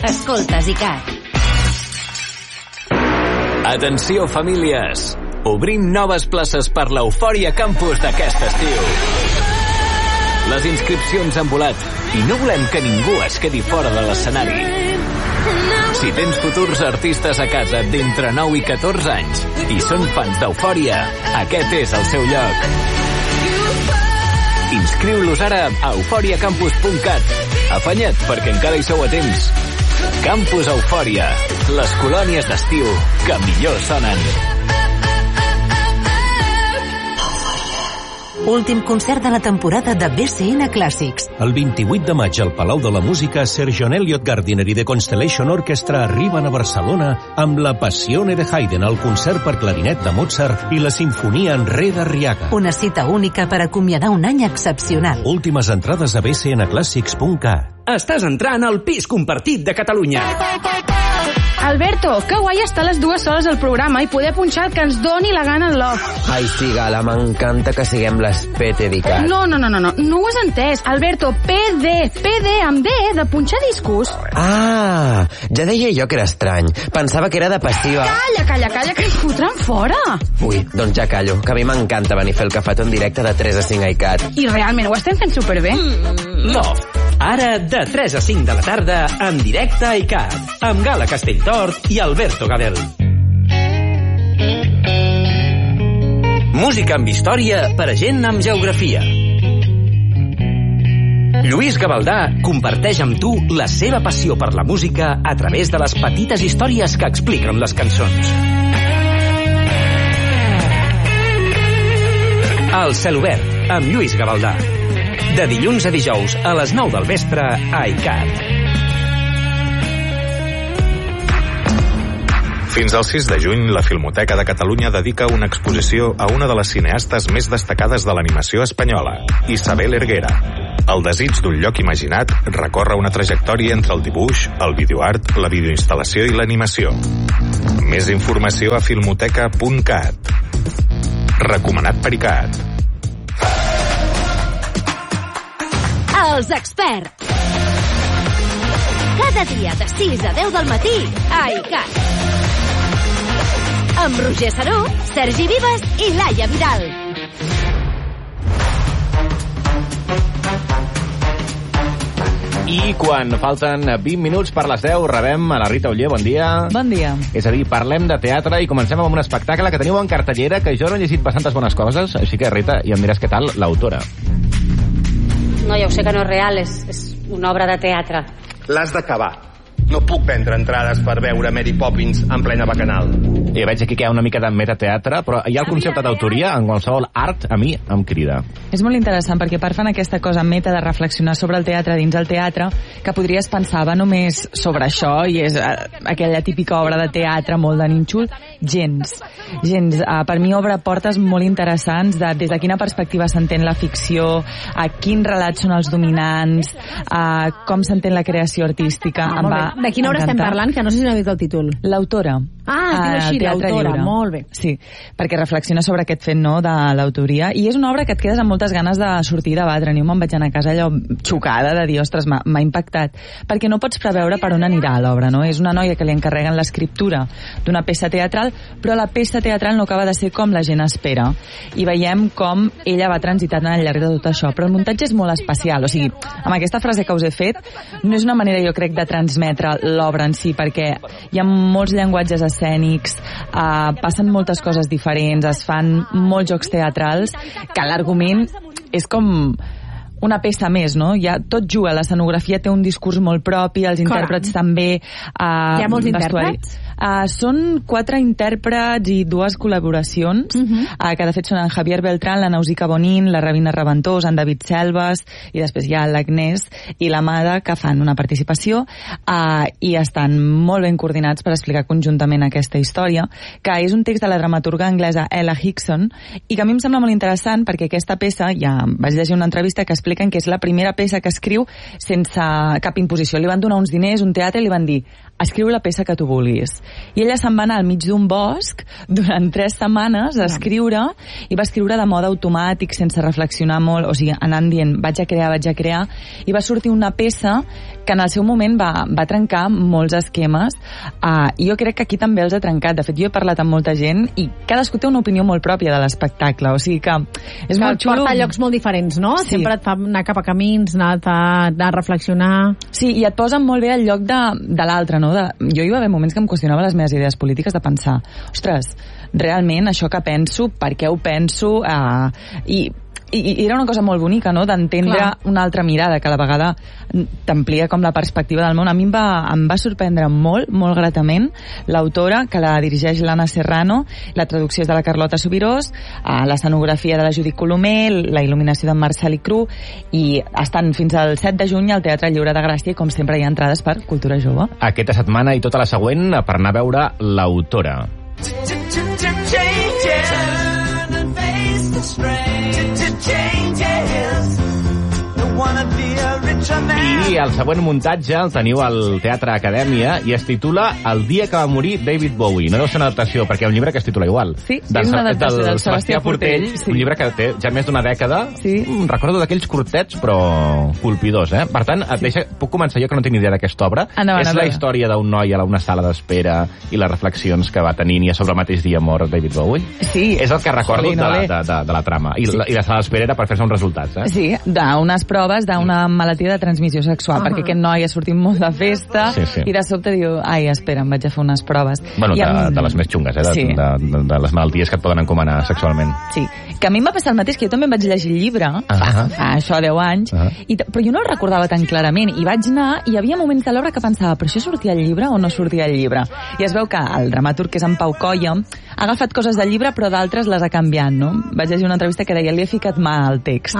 Escoltes ICAT. Atenció, famílies! Obrim noves places per l'Eufòria Campus d'aquest estiu. Les inscripcions han volat i no volem que ningú es quedi fora de l'escenari. Si tens futurs artistes a casa d'entre 9 i 14 anys i són fans d'Eufòria, aquest és el seu lloc. Inscriu-los ara a euforiacampus.cat. Afanya't, perquè encara hi sou a temps. Campus Eufòria, les colònies d'estiu que millor sonen. Últim concert de la temporada de BCN Clàssics. El 28 de maig al Palau de la Música, Sir John Elliott Gardiner i The Constellation Orchestra arriben a Barcelona amb la Passione de Haydn, el concert per clarinet de Mozart i la Sinfonia en Re d'Arriaga. Una cita única per acomiadar un any excepcional. Últimes entrades a bcnclassics.cat. Estàs entrant al pis compartit de Catalunya. Alberto, que guai estar les dues soles al programa i poder punxar el que ens doni la gana en l'off. Ai, sí, Gala, m'encanta que siguem les PT d'ICAT. No ho has entès. Alberto, PD amb D, de punxar discos. Ah, ja deia jo que era estrany. Pensava que era de passiva. Calla, que ens fotran fora. Ui, doncs ja callo, que a mi m'encanta venir a fer el cafetó en directe de 3 a 5 a ICAT. I realment ho estem fent superbé. Loft, ara de 3 a 5 de la tarda en directe a ICAT, amb Gala Castelltort i Alberto Gadel. Música amb història per a gent amb geografia. Lluís Gavaldà comparteix amb tu la seva passió per la música a través de les petites històries que expliquen les cançons. El cel obert, amb Lluís Gavaldà. De dilluns a dijous a les 9 del vespre a ICAT. Fins al 6 de juny, la Filmoteca de Catalunya dedica una exposició a una de les cineastes més destacades de l'animació espanyola, Isabel Erguera. El desig d'un lloc imaginat recorre una trajectòria entre el dibuix, el videoart, la videoinstal·lació i l'animació. Més informació a filmoteca.cat. Recomanat per ICAT. Els experts. Cada dia de 6 a 10 del matí a ICAT. Amb Roger Saró, Sergi Vives i Laia Vidal. I quan falten 20 minuts per les 10 rebem a la Rita Oller, bon dia. Bon dia. És a dir, parlem de teatre i comencem amb un espectacle que teniu en cartellera, que jo no he llegit bastantes bones coses, així que Rita, ja em diràs què tal l'autora. No, ja ho sé que no és real, és una obra de teatre. L'has d'acabar. No puc vendre entrades per veure Mary Poppins en plena bacanal. I veig aquí que hi ha una mica de metateatre, però hi ha el concepte d'autoria en qualsevol art, a mi em crida. És molt interessant perquè part fan aquesta cosa meta de reflexionar sobre el teatre dins el teatre, que podries pensar va només sobre això i és aquella típica obra de teatre molt de nínxol. Gens. Per mi obre portes molt interessants de des de quina perspectiva s'entén la ficció, a quins relats són els dominants, a com s'entén la creació artística. De quina obra estem parlant? Que no sé si n'he vist el títol. L'autora. Es diu així, l'autora. Molt bé. Sí, perquè reflexiona sobre aquest fet, no?, de l'autoria. I és una obra que et quedes amb moltes ganes de sortir a debatre. Jo me'n vaig anar a casa allò xocada de dir, ostres, m'ha impactat. Perquè no pots preveure per on anirà l'obra, no? És una noia que li encarreguen l'escriptura d'una peça teatral, però la peça teatral no acaba de ser com la gent espera. I veiem com ella va transitant al llarg de tot això. Però el muntatge és molt especial. O sigui, amb aquesta frase que us he fet, no és una manera, jo crec, de transmetre l'obra en si, perquè hi ha molts llenguatges escènics, passen moltes coses diferents, es fan molts jocs teatrals, que l'argument és com una peça més, no? Ja tot juga, l'escenografia té un discurs molt propi, els intèrprets també. Hi ha molts intèrprets? Són 4 intèrprets i 2 col·laboracions, que de fet són en Javier Beltrán, la Nausica Bonín, la Ravina Reventós, en David Selves, i després hi ha l'Agnès i l'Amada, que fan una participació, i estan molt ben coordinats per explicar conjuntament aquesta història, que és un text de la dramaturga anglesa Ella Hickson, i que a mi em sembla molt interessant, perquè aquesta peça, ja vaig llegir una entrevista que expliquen que és la primera peça que escriu sense cap imposició. Li van donar uns diners, un teatre, i li van dir, escriu la peça que tu vulguis. I ella se'n va anar al mig d'un bosc durant 3 setmanes a escriure, i va escriure de mode automàtic, sense reflexionar molt, o sigui, anant dient vaig a crear, i va sortir una peça que en el seu moment va trencar molts esquemes, i jo crec que aquí també els ha trencat. De fet, jo he parlat amb molta gent i cadascú té una opinió molt pròpia de l'espectacle, o sigui que és molt xulo. Porta a llocs molt diferents, no? Sí. Sempre et fa anar cap a camins, anar a reflexionar. Sí, i et posen molt bé al lloc de l'altre, no? Jo hi va haver moments que em qüestionava les meves idees polítiques, de pensar, ostres, realment això que penso, per què ho penso, i era una cosa molt bonica, no?, d'entendre una altra mirada, que a la vegada t'amplia com la perspectiva del món. A mi em va sorprendre molt, molt gratament l'autora, que la dirigeix l'Anna Serrano, la traducció és de la Carlota Subirós, l'escenografia de la Judit Colomer, la il·luminació d'en Marcel Cru, i estan fins al 7 de juny al Teatre Lliure de Gràcia, i com sempre hi ha entrades per Cultura Jove. Aquesta setmana i tota la següent per anar a veure l'autora. I el següent muntatge el teniu al Teatre Acadèmia i es titula El dia que va morir David Bowie. No deu ser una adaptació, perquè hi ha un llibre que es titula igual. Sí, és una adaptació del Sebastià Portell. Sí. Un llibre que té ja més d'una dècada. Sí. Recordo d'aquells curtets, però colpidors, eh? Per tant, puc començar jo, que no tinc ni idea d'aquesta obra. És la història d'un noi a una sala d'espera i les reflexions que va tenint, i a sobre el mateix dia mor David Bowie. Sí. És el que recordo de la trama. I la sala d'espera era per fer-se uns resultats, eh? Sí, d'unes proves d'una malaltia de transmissió sexual, perquè aquest noi ha sortit molt de festa i de sobte diu, ai, espera, em vaig a fer unes proves. Bueno, de les més xungues, de les malalties que et poden encomanar sexualment. Sí, que a mi em va passar el mateix, que jo també em vaig llegir el llibre, fa això 10 anys, però jo no el recordava tan clarament, i vaig anar, i hi havia moments de l'obra que pensava, però això sortia al llibre o no sortia al llibre? I es veu que el dramaturg, que és en Pau Colla, ha agafat coses del llibre, però d'altres les ha canviat, no? Vaig llegir una entrevista que deia, li he ficat mà al text,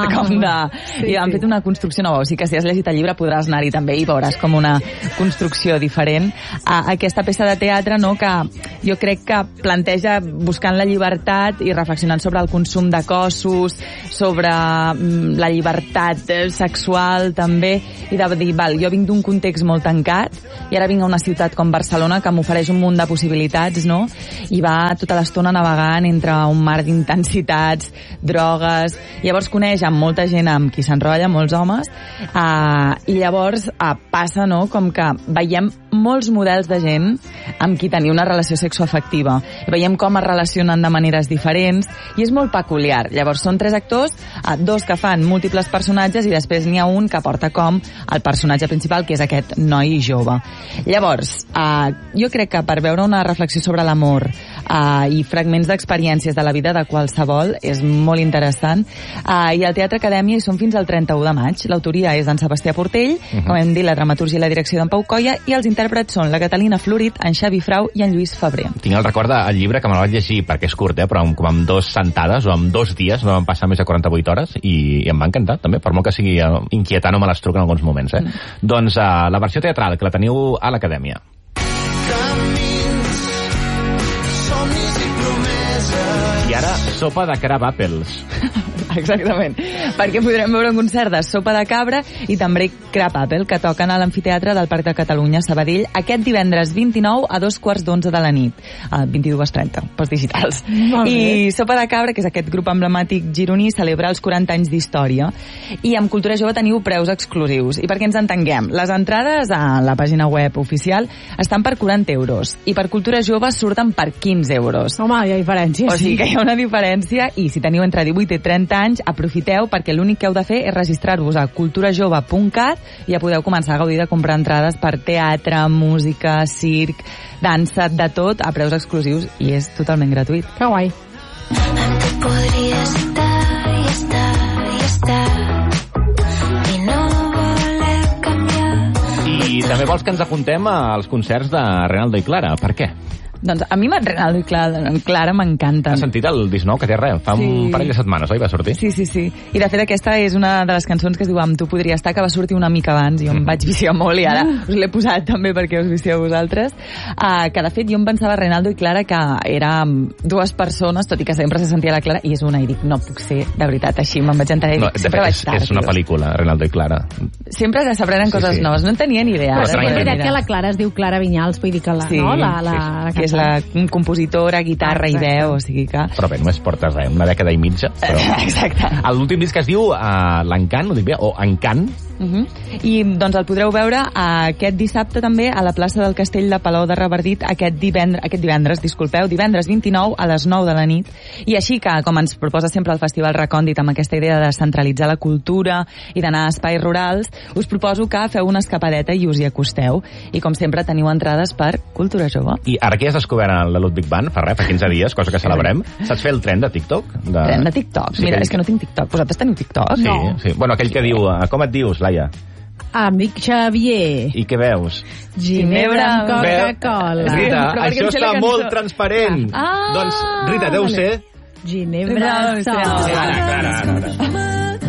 i han fet una construcció nova, o sigui que si has llegit el llibre podràs anar-hi també i veuràs com una construcció diferent a aquesta peça de teatre, no?, que jo crec que planteja buscant la llibertat i reflexionant sobre el consum de cossos, sobre la llibertat sexual també, i de dir, val, jo vinc d'un context molt tancat i ara vinc a una ciutat com Barcelona que m'ofereix un munt de possibilitats, no?, i va tota l'estona navegant entre un mar d'intensitats, drogues, llavors coneix amb molta gent amb qui s'enrotlla, molts homes, i llavors passa, no?, com que veiem molts models de gent amb qui tenir una relació sexoafectiva. Veiem com es relacionen de maneres diferents i és molt peculiar. Llavors són 3 actors, 2 que fan múltiples personatges i després n'hi ha un que porta com el personatge principal, que és aquest noi jove. Llavors, jo crec que per veure una reflexió sobre l'amor i fragments d'experiències de la vida de qualsevol és molt interessant. I al Teatre Acadèmia hi són fins al 31 de maig. L'autoria és d'en Sebastià Portell, com hem dit, la dramaturgia i la direcció d'en Pau Colla, i els intèrprets són la Catalina Florit, en Xavi Frau i en Lluís Febrer. Tinc el record del llibre, que me el vaig llegir perquè és curt, però com amb 2 sentades o amb 2 dies, no van passar més de 48 hores, i em va encantar també, per molt que sigui inquietant o me les truquen en alguns moments. Doncs la versió teatral, que la teniu a l'Acadèmia. I ara, sopa de crab apples. Exactament, perquè podrem veure un concert de Sopa de Cabra i també Crab Apple, que toquen a l'Amfiteatre del Parc de Catalunya, Sabadell, aquest divendres 29 a 2:15 de la nit, a 22:30, pels digitals. I Sopa de Cabra, que és aquest grup emblemàtic gironí, celebra els 40 anys d'història. I amb Cultura Jove teniu preus exclusius. I perquè ens entenguem, les entrades a la pàgina web oficial estan per 40 euros i per Cultura Jove surten per 15 euros. Home, hi ha diferència. O sigui que hi ha una diferència, i si teniu entre 18 i 30 anys, aprofiteu, perquè l'únic que heu de fer és registrar-vos a culturajove.cat i ja podeu començar a gaudir de comprar entrades per teatre, música, circ, dansa, de tot, a preus exclusius, i és totalment gratuït. Que guai. I també vols que ens apuntem als concerts de Reinaldo i Clara. Per què? Doncs a mi Reinaldo i Clara m'encanten. Has sentit el disc nou que té res? Fa un parell de setmanes, oi? Va sortir? Sí. I de fet aquesta és una de les cançons que es diu Amb tu podria estar, que va sortir una mica abans. Jo em vaig viciar molt i ara us l'he posat també perquè us vicieu vosaltres. Que de fet jo em pensava Reinaldo i Clara que érem dues persones, tot i que sempre se sentia la Clara, i és una, i dic, no puc ser de veritat així, me'n vaig enterar i dic, sempre vaig tard. És una pel·lícula, Reinaldo i Clara. Sempre s'aprenen coses noves, no en tenia ni idea. Però és veritat que la Clara es diu Clara Vinyals, vull dir que la que és la compositora, guitarra i veu, o sigui que... Però bé, només portes una dècada i mitja. Però... Exacte. L'últim disc que es diu L'Encant, ho dic bé, o Encant. I doncs el podreu veure aquest dissabte també a la plaça del Castell de Palau de Revardit divendres 29 a les 9 de la nit. I així que, com ens proposa sempre el Festival Recòndit amb aquesta idea de centralitzar la cultura i d'anar a espais rurals, us proposo que feu una escapadeta i us hi acosteu. I com sempre teniu entrades per Cultura Jove. I ara que ja has descobert la Ludwig Band, fa 15 dies, cosa que celebrem, saps fer el tren de TikTok? Tren de TikTok? Mira, és que no tinc TikTok. Vosaltres teniu TikTok? Sí. Bueno, aquell que diu, com et dius, Laia? Em dic Xavier. I què veus? Ginebra amb Coca-Cola. Rita, això està molt transparent. Doncs, Rita, deu ser... Ginebra amb Coca-Cola.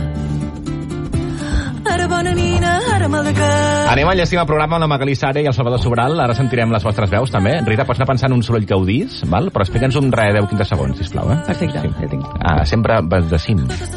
Anem a enllestir el programa amb la Magalí Sara i el Salvador Sobral. Ara sentirem les vostres veus, també. Rita, pots anar pensant un soroll que ho dis, val? Però explica'ns un 10-15 segons, sisplau. Perfecte, ja tinc. Sempre vas de cim.